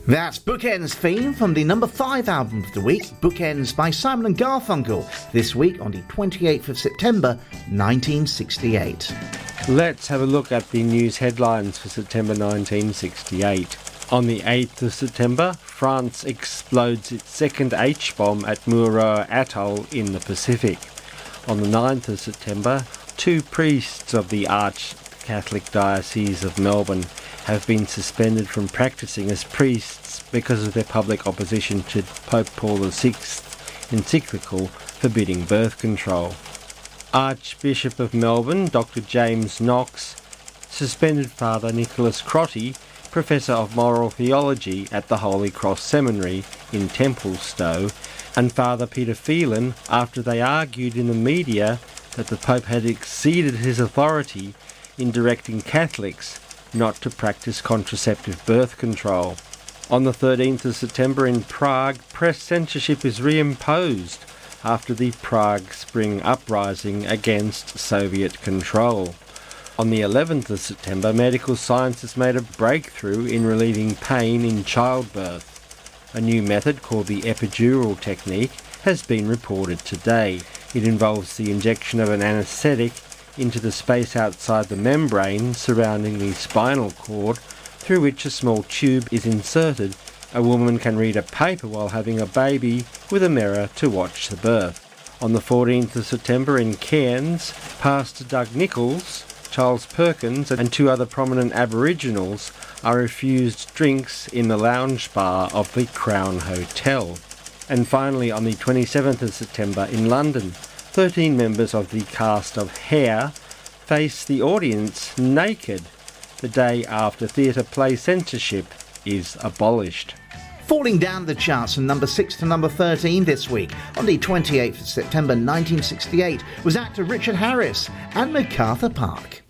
That's Bookends theme from the number 5 album of the week, Bookends by Simon & Garfunkel, this week on the 28th of September 1968. Let's have a look at the news headlines for September 1968. On the 8th of September, France explodes its second H-bomb at Mururoa Atoll in the Pacific. On the 9th of September, 2 priests of the Arch-Catholic Diocese of Melbourne have been suspended from practising as priests because of their public opposition to Pope Paul VI's encyclical forbidding birth control. Archbishop of Melbourne, Dr. James Knox, suspended Father Nicholas Crotty, Professor of Moral Theology at the Holy Cross Seminary in Templestowe, and Father Peter Phelan after they argued in the media that the Pope had exceeded his authority in directing Catholics not to practice contraceptive birth control. On the 13th of September in Prague, press censorship is reimposed after the Prague Spring Uprising against Soviet control. On the 11th of September, medical science has made a breakthrough in relieving pain in childbirth. A new method called the epidural technique has been reported today. It involves the injection of an anaesthetic into the space outside the membrane surrounding the spinal cord, through which a small tube is inserted. A woman can read a paper while having a baby with a mirror to watch the birth. On the 14th of September in Cairns, Pastor Doug Nichols, Charles Perkins and 2 other prominent Aboriginals are refused drinks in the lounge bar of the Crown Hotel. And finally on the 27th of September in London, 13 members of the cast of Hair face the audience naked the day after theatre play censorship is abolished. Falling down the charts from number 6 to number 13 this week, on the 28th of September 1968, was actor Richard Harris and MacArthur Park.